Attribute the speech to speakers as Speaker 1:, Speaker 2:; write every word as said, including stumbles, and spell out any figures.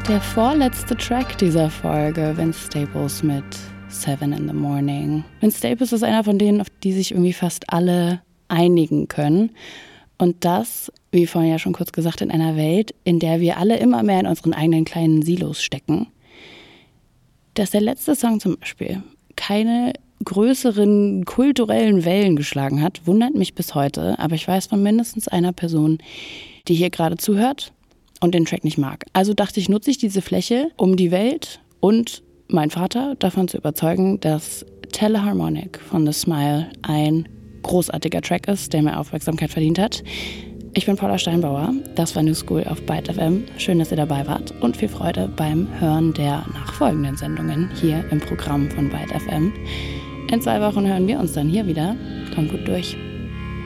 Speaker 1: Der vorletzte Track dieser Folge, Vince Staples mit Seven in the Morning. Vince Staples ist einer von denen, auf die sich irgendwie fast alle einigen können. Und das, wie vorhin ja schon kurz gesagt, in einer Welt, in der wir alle immer mehr in unseren eigenen kleinen Silos stecken. Dass der letzte Song zum Beispiel keine größeren kulturellen Wellen geschlagen hat, wundert mich bis heute. Aber ich weiß von mindestens einer Person, die hier gerade zuhört und den Track nicht mag. Also dachte ich, nutze ich diese Fläche, um die Welt und meinen Vater davon zu überzeugen, dass Teleharmonic von The Smile ein großartiger Track ist, der mehr Aufmerksamkeit verdient hat. Ich bin Paula Steinbauer, das war New School auf Byte F M. Schön, dass ihr dabei wart und viel Freude beim Hören der nachfolgenden Sendungen hier im Programm von Byte F M. In zwei Wochen hören wir uns dann hier wieder. Kommt gut durch.